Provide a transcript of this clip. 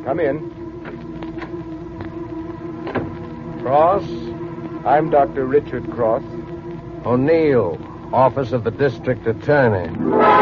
Come in. Cross. I'm Dr. Richard Cross. O'Neill, Office of the District Attorney.